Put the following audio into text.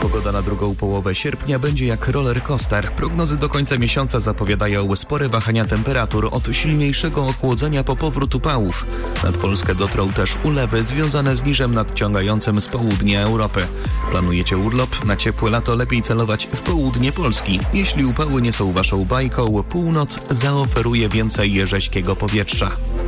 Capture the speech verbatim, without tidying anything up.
Pogoda na drugą połowę sierpnia będzie jak roller coaster. Prognozy do końca miesiąca zapowiadają spore wahania temperatur od silniejszego ochłodzenia po powrót upałów. Nad Polskę dotrą też ulewy związane z niżem nadciągającym z południa Europy. Planujecie urlop? Na ciepłe lato lepiej celować w południe Polski. Jeśli upały nie są waszą bajką, północ zaoferuje więcej rześkiego powietrza.